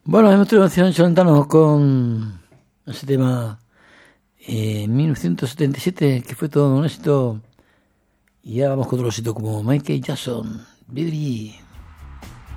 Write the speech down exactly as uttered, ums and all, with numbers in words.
Bueno, hemos tenido solentanos con ese tema en eh, mil novecientos setenta y siete, que fue todo un éxito. Y ya vamos con otro éxito como Michael Jackson, Baby.